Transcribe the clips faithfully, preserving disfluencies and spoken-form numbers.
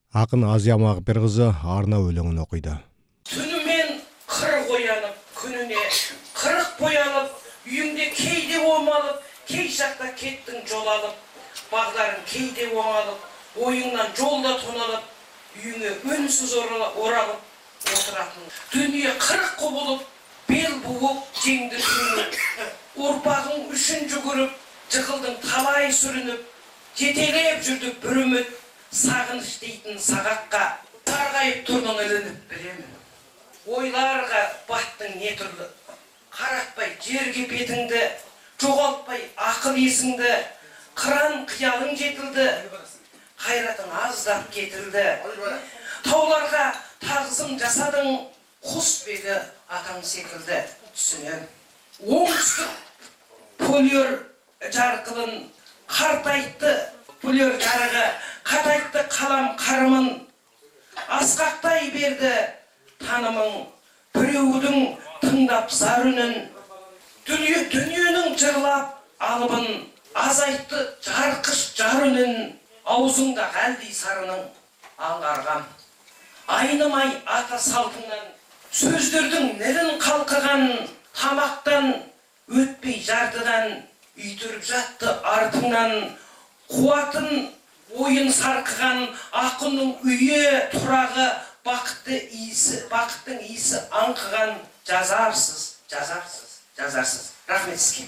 Ақын Азия Мағыпер-қызы арна өлеңін оқиды. Түнімен қырық оянып, күніне қырық боялып, үйіңде кейде омалып, кей шақта кеттің жол алып, бағдарың кейде оңалып, ойыңнан жолда тоналып, үйіңе үнсіз оралып отыратын. Дүние қырық құбылып, бел буып, жеңді сүрініп, ұрпағың үшін жүгіріп, жықылдың талай сүрініп, жетелеп жүрді бір үміт, сағыныш дейтін сағаққа тарғайып тұрдың ілініп білемін. Ойларға баттың не түрлі, қаратпай жерге бетіңді, жоғалтпай ақыл есіңді, қыран қиялың жетілді, қайратың аздап кетілді. Тауларға тағзым жасадың, құс бегі атаң секілді түсінен. Оңтүстік полер жарқылын қартайтты, полер жарығы қатайтты қалам қарымын, асқақтай берді танымың, біреудің тыңдап зар үнін, дүниенің жырлап алыбын, азайтты жарқыш жар үнін, аузыңда әлдей сарының аңғарған. Айнымай ата салтыңнан, сөздердің нірін қалқыған, тамақтан өтпей жартыдан, үйтіріп жатты артыңнан, қуатын ойын сарқыған, ақынның үйі тұрағы, бақытты иісі, бақыттың иісі аңқыған, жазарсыз, жазарсыз, жазарсыз. Рахмет сізге.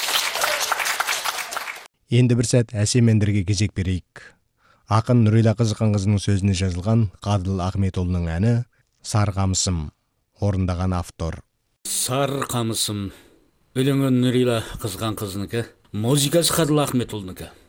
Енді бір сәт әсемендерге кезек берейік. Ақын Нұрила Қызықанқызының сөзіне жазылған Қадыл Ахметұлының әні «Сар қамысым» орындаған автор. Сар қамысым өлеңі Нұрила Қызықанқызынікі, музыкасы Қадыл Ахметұлынікі.